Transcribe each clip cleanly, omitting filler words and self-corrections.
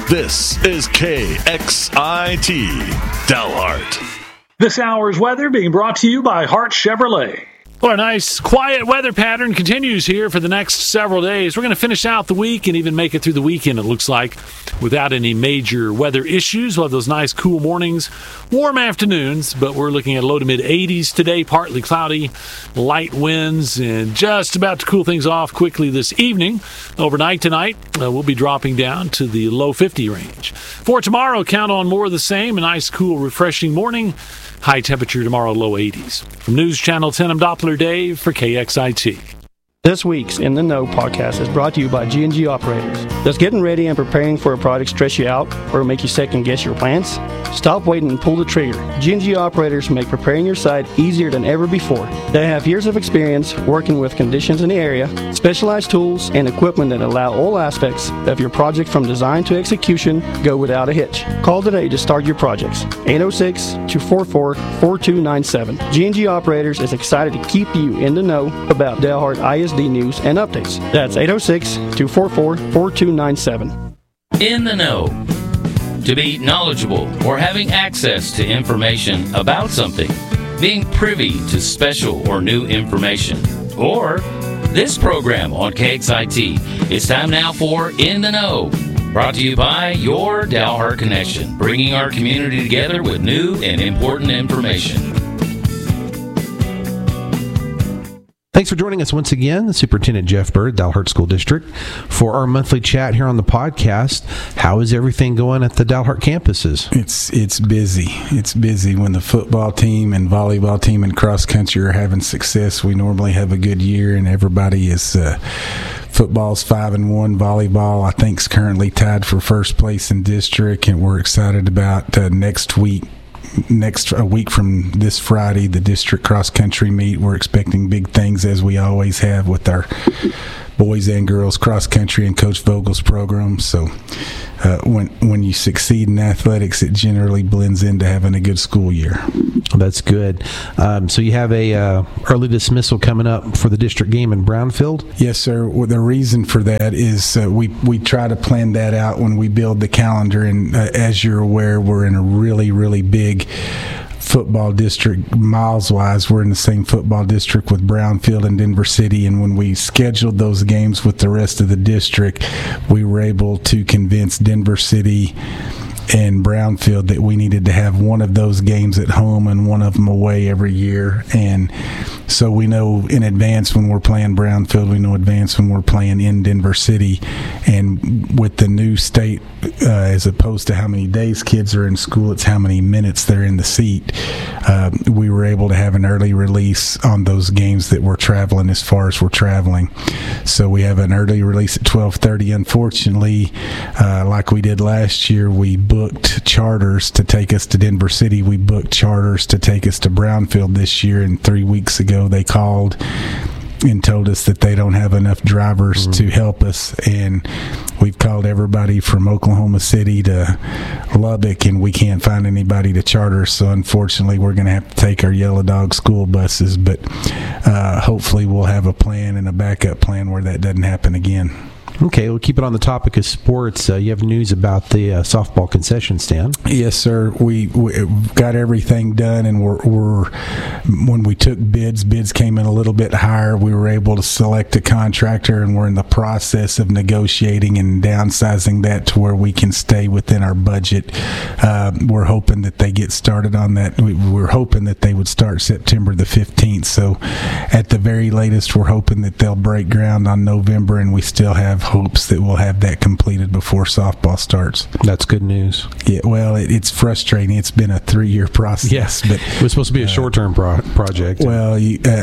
This is KXIT Dalhart. This hour's weather being brought to you by Hart Chevrolet. Well, a nice, quiet weather pattern continues here for the next several days. We're going to finish out the week and even make it through the weekend, it looks like, without any major weather issues. We'll have those nice, cool mornings, warm afternoons, but we're looking at low to mid-80s today, partly cloudy, light winds, and just about to cool things off quickly this evening. Overnight tonight, we'll be dropping down to the low 50 range. For tomorrow, count on more of the same, a nice, cool, refreshing morning. High temperature tomorrow, low 80s. From News Channel 10, I'm Doppler Dave for KXIT. This week's In the Know podcast is brought to you by G&G Operators. Does getting ready and preparing for a project stress you out or make you second guess your plans? Stop waiting and pull the trigger. G&G Operators make preparing your site easier than ever before. They have years of experience working with conditions in the area, specialized tools, and equipment that allow all aspects of your project from design to execution go without a hitch. Call today to start your projects. 806-244-4297. G&G Operators is excited to keep you in the know about Dalhart ISD news and updates. That's 806-244-4297. In the know. To be knowledgeable or having access to information about something. Being privy to special or new information. Or this program on KXIT. It's time now for In the Know. Brought to you by your Dalhart Connection. Bringing our community together with new and important information. Thanks for joining us once again, Superintendent Jeff Bird, Dalhart School District, for our monthly chat here on the podcast. How is everything going at the Dalhart campuses? It's busy. It's busy when the football team and volleyball team and cross country are having success. We normally have a good year, and everybody is. Football's 5-1. Volleyball, I think, is currently tied for first place in district, and we're excited about next week. A week from this Friday, the district cross country meet. We're expecting big things, as we always have with our boys and girls cross country and Coach Vogel's program. So when you succeed in athletics, it generally blends into having a good school year. That's good. So you have a early dismissal coming up for the district game in Brownfield? Yes, sir. Well, the reason for that is we try to plan that out when we build the calendar. And as you're aware, we're in a really, really big football district miles-wise. We're in the same football district with Brownfield and Denver City, and when we scheduled those games with the rest of the district, we were able to convince Denver City and Brownfield that we needed to have one of those games at home and one of them away every year. And so we know in advance when we're playing Brownfield, we know in advance when we're playing in Denver City. And with the new state, as opposed to how many days kids are in school, it's how many minutes they're in the seat. We were able to have an early release on those games that we're traveling as far as we're traveling. So we have an early release at 12:30. Unfortunately, like we did last year, we booked charters to take us to Denver City. We booked charters to take us to Brownfield this year, and 3 weeks ago they called and told us that they don't have enough drivers to help us, and we've called everybody from Oklahoma City to Lubbock, and we can't find anybody to charter. So unfortunately, we're going to have to take our Yellow Dog school buses, but hopefully we'll have a plan and a backup plan where that doesn't happen again. Okay, we'll keep it on the topic of sports. You have news about the softball concession stand. Yes, sir. We got everything done, and we're when we took bids came in a little bit higher. We were able to select a contractor, and we're in the process of negotiating and downsizing that to where we can stay within our budget. We're hoping that they get started on that. We're hoping that they would start September the 15th. So at the very latest, we're hoping that they'll break ground on November, and we still have hopes that we'll have that completed before softball starts. That's good news. Yeah, well, it's frustrating. It's been a 3-year process. Yes, but it was supposed to be a short-term project. Well,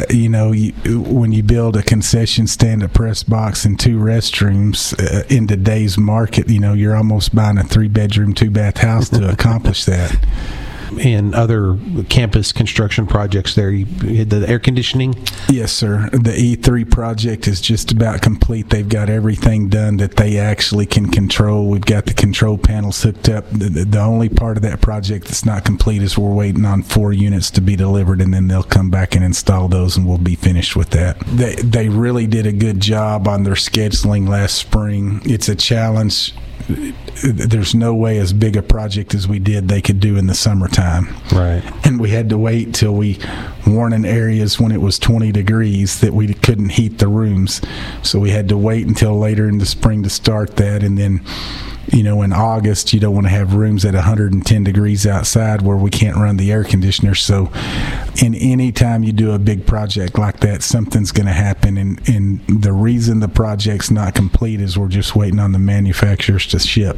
when you build a concession stand, a press box, and 2 restrooms in today's market, you're almost buying a 3-bedroom, 2-bath house to accomplish that. And other campus construction projects there, you had the air conditioning? Yes, sir. The E3 project is just about complete. They've got everything done that they actually can control. We've got the control panels hooked up. The only part of that project that's not complete is we're waiting on 4 units to be delivered, and then they'll come back and install those, and we'll be finished with that. They really did a good job on their scheduling last spring. It's a challenge there's no way as big a project as we did they could do in the summertime. Right. And we had to wait till we weren't in areas when it was 20 degrees that we couldn't heat the rooms. So we had to wait until later in the spring to start that. And then, in August, you don't want to have rooms at 110 degrees outside where we can't run the air conditioner. So in any time you do a big project like that, something's going to happen. And the reason the project's not complete is we're just waiting on the manufacturers to ship.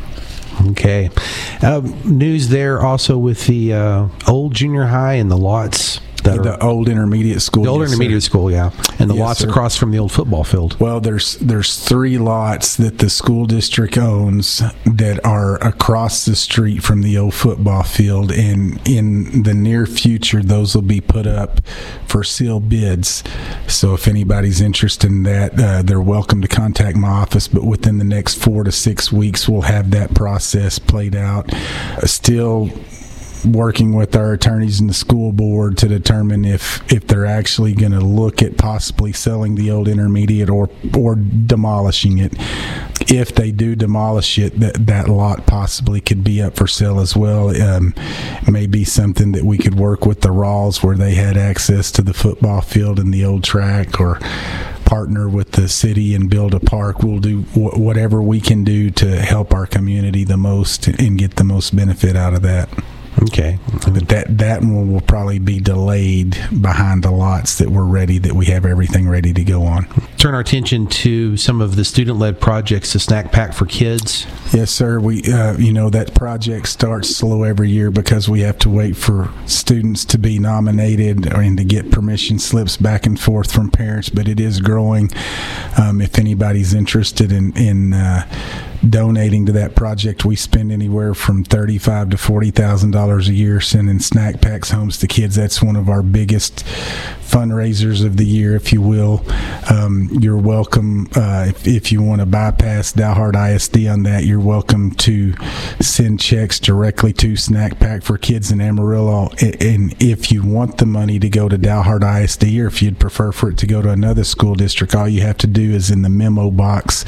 Okay. News there also with the old junior high and the lots. The old intermediate school. The old intermediate school, yeah. And the lots sir. Across from the old football field. Well, there's 3 lots that the school district owns that are across the street from the old football field. And in the near future, those will be put up for sealed bids. So if anybody's interested in that, they're welcome to contact my office. But within the next 4 to 6 weeks, we'll have that process played out. Still working with our attorneys in the school board to determine if they're actually going to look at possibly selling the old intermediate or demolishing it. If they do demolish it, that lot possibly could be up for sale as well. Maybe something that we could work with the Rawls where they had access to the football field and the old track, or partner with the city and build a park. We'll do whatever we can do to help our community the most and get the most benefit out of that. Okay. But that one will probably be delayed behind the lots that we're ready, that we have everything ready to go on. Turn our attention to some of the student-led projects, the Snack Pack for Kids. Yes, sir. We, that project starts slow every year because we have to wait for students to be nominated and to get permission slips back and forth from parents, but it is growing. If anybody's interested in donating to that project, we spend anywhere from $35,000 to $40,000 a year sending snack packs home to kids. That's one of our biggest fundraisers of the year, if you will. You're welcome, if you want to bypass Dalhart ISD on that, you're welcome to send checks directly to Snack Pack for Kids in Amarillo. And if you want the money to go to Dalhart ISD, or if you'd prefer for it to go to another school district, all you have to do is in the memo box